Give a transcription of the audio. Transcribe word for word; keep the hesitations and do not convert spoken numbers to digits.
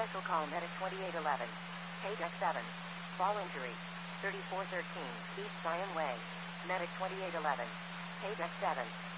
Medical call Medic twenty-eight eleven. Page X seven. Fall injury. thirty-four thirteen East Zion Way. Medic twenty-eight eleven. Page X seven.